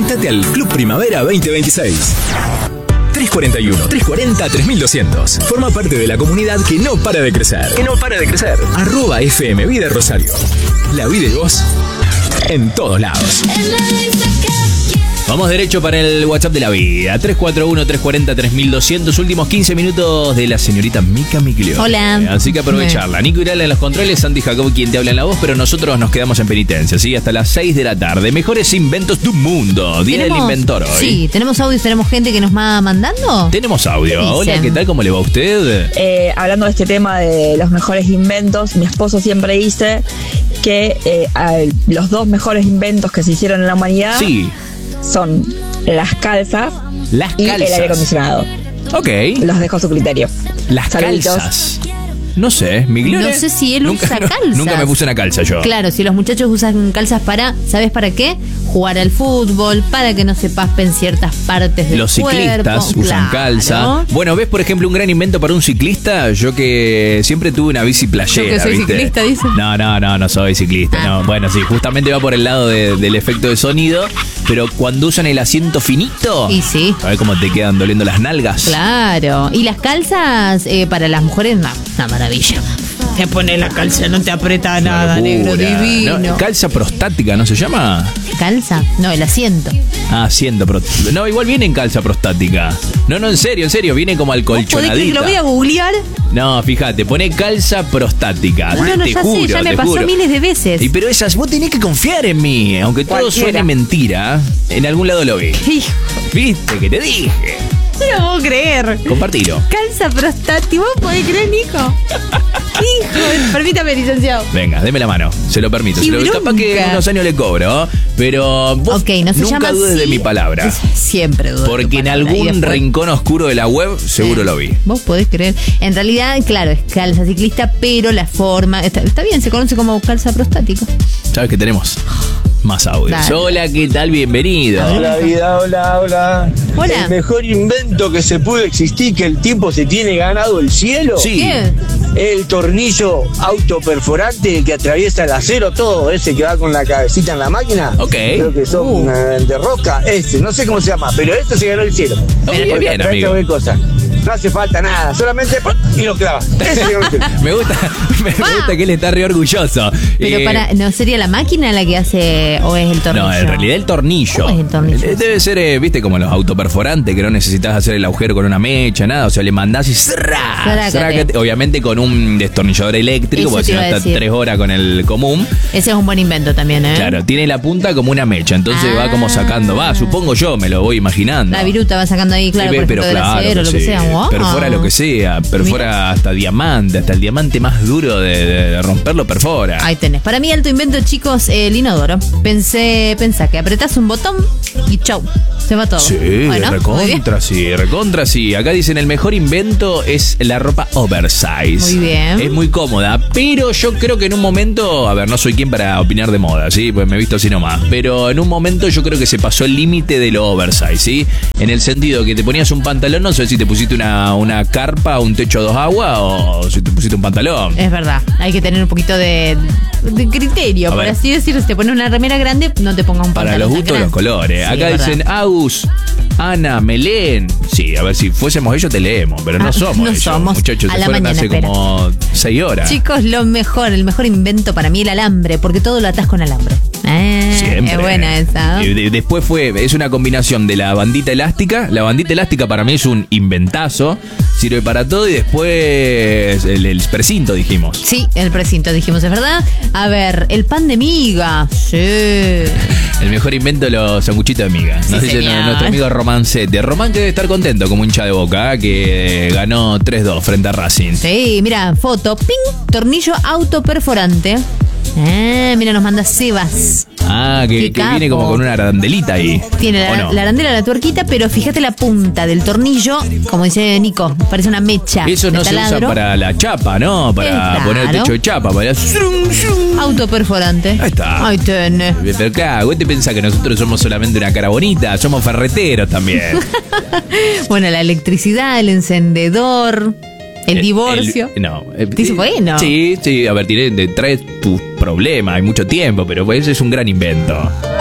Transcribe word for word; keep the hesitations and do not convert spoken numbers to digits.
Conectate al Club Primavera veinte veintiséis. tres cuarenta y uno, tres cuarenta, tres mil doscientos. Forma parte de la comunidad que no para de crecer. Que no para de crecer. Arroba F M Vida Rosario. La vida y vos en todos lados. Vamos derecho para el WhatsApp de la vida. tres cuatro uno, tres cuarenta, tres mil doscientos. Últimos quince minutos de la señorita Mica Migliore. Hola. Así que aprovecharla. Nico Irala en los controles, Sandy Jacob quien te habla en la voz, pero nosotros nos quedamos en penitencia, ¿sí? Hasta las seis de la tarde. Mejores inventos del mundo. Día del inventor hoy. Sí, tenemos audios, tenemos gente que nos va mandando. Tenemos audio. ¿Qué Hola, dicen? ¿qué tal? ¿Cómo le va a usted? Eh, hablando de este tema de los mejores inventos, mi esposo siempre dice que eh, a- los dos mejores inventos que se hicieron en la humanidad Sí, son las calzas las y el aire calzas. acondicionado. Ok. Los dejo a su criterio. Las Saluditos. calzas. No sé, Migliore. No sé si él nunca, usa no- calzas. Nunca me puse una calza yo. Claro, si los muchachos usan calzas para, ¿sabes para qué? Jugar al fútbol, para que no se paspen ciertas partes del Los cuerpo. ciclistas usan Claro. calza. Bueno, ¿ves, por ejemplo, un gran invento para un ciclista? Yo que siempre tuve una bici playera, Yo que soy ¿viste? ciclista, dice. No, no, no, no soy ciclista. Ah. No. Bueno, sí, justamente va por el lado de- del efecto de sonido. Pero cuando usan el asiento finito, Y sí. a ver cómo te quedan doliendo las nalgas. Claro. Y las calzas eh, para las mujeres, no, una maravilla. Te pones la calza, no te aprieta Una nada, negro, locura. divino. No, calza prostática, ¿no se llama? ¿Calza? No, el asiento. Ah, asiento. Pro... No, igual viene en calza prostática. No, no, en serio, en serio. Viene como ¿Vos podés creer que alcolchonadita. lo voy a googlear? No, fíjate, pone calza prostática. No, no, te ya juro, sé, ya me te pasó juro. miles de veces. Y pero esas, vos tenés que confiar en mí. Aunque todo Cualquiera. suene mentira, en algún lado lo vi. Hijo, ¿Viste que te dije? no lo puedo creer. Compartilo. Calza prostática, ¿vos podés creer, Nico? Hijo, permítame, licenciado. Venga, deme la mano. Se lo permito. Qué Se lo, bronca. capaz que en unos años le cobro. Pero vos Ok, no se nunca llama dudes así. de mi palabra. Siempre dudo de tu Porque en palabra. Y algún después- rincón oscuro de la web seguro Sí. lo vi. Vos podés creer. En realidad, claro, es calza ciclista, pero la forma. Está, está bien, se conoce como calza prostático. ¿Sabes que tenemos? Más audios. Dale. Hola, ¿qué tal? Bienvenido. Hola vida, hola, hola. Hola. El mejor invento que se puede existir, que el tiempo se tiene ganado el cielo, Sí. ¿Qué? el tornillo autoperforante que atraviesa el acero, todo ese que va con la cabecita en la máquina. Ok. Creo que son Uh. eh, de rosca, ese, no sé cómo se llama, pero este se ganó el cielo. Bien, Porque bien, atraviesa amigo. cualquier cosa. No hace falta nada, solamente ¡pum! Y lo clava. Ese se ganó el cielo. Me gusta, me gusta que él está re orgulloso. Pero Eh, para, ¿no sería la máquina la que hace o es el tornillo? No, en realidad el tornillo. ¿Cómo es el tornillo? Eh, Debe ser, eh, viste, como los autoperforantes, que no necesitas hacer el agujero con una mecha, nada. O sea, le mandás y ¡zra! Zrácate. Zrácate. Obviamente con un destornillador eléctrico, Eso porque te si no iba a está decir. tres horas con el común. Ese es un buen invento también, ¿eh? Claro, tiene la punta como una mecha. Entonces Ah. va como sacando. Va, supongo yo, me lo voy imaginando. La viruta va sacando ahí, claro, Sí, por pero ejemplo, del claro, acero, lo que sí. sea. Wow. Perfora lo que sea, perfora hasta diamante, hasta el diamante más duro de, de romperlo perfora. Ahí tenés. Para mí, alto invento, chicos, el inodoro. Pensé, pensá que apretás un botón y chau, se va todo. Sí, Bueno, muy bien. recontra sí, recontra sí. Acá dicen el mejor invento es la ropa oversize. Muy bien. Es muy cómoda, pero yo creo que en un momento, a ver, no soy quien para opinar de moda, ¿sí? Pues me he visto así nomás. Pero en un momento yo creo que se pasó el límite de lo oversize, ¿sí? En el sentido que te ponías un pantalón, no sé si te pusiste una, una carpa, un techo a dos aguas o si te pusiste un pantalón. Es verdad, hay que tener un poquito de, de criterio, A por ver. así decirlo. Si te pones una remera grande, no te pongas un Para pantalón los tan gustos, grande. los colores. Sí, Acá es verdad. dicen Agus, Ana, me leen. Sí, a ver, si fuésemos ellos te leemos, pero no Ah, somos no ellos. somos. Muchachos, A se la fueron mañana, hace espera. como seis horas. Chicos, lo mejor, el mejor invento para mí, el alambre, porque todo lo atás con alambre. Eh, Siempre. Es buena esa. ¿no? Y de- después fue, es una combinación de la bandita elástica. La bandita elástica para mí es un inventazo. Sirve para todo y después el, el precinto, dijimos. Sí, el precinto, dijimos, es verdad. A ver, el pan de miga. Sí. El mejor invento de los sanguchitos de miga. Nos Sí, dice señor. nuestro amigo Romancete. Román que debe estar contento como hincha de Boca, ¿eh? Que ganó tres dos frente a Racing. Sí, mira, foto, ping, tornillo autoperforante. Eh, mira, nos manda Sebas. Ah, que, Qué que viene capo. como con una arandelita ahí. Tiene ¿O la, no? la arandela, la tuerquita, pero fíjate la punta del tornillo, como dice Nico, parece una mecha. Eso de no se usa taladro. para la chapa, ¿no? Para Claro. poner techo de chapa, para... Autoperforante. Ahí está. Ahí tenés. Pero claro, vos te pensás que nosotros somos solamente una cara bonita, somos ferreteros también. Bueno, la electricidad, el encendedor, el, divorcio. el- no. eh, Dice, bueno. Sí, sí, a ver, tiene, te trae tus problemas, hay mucho tiempo, pero pues, ese es un gran invento.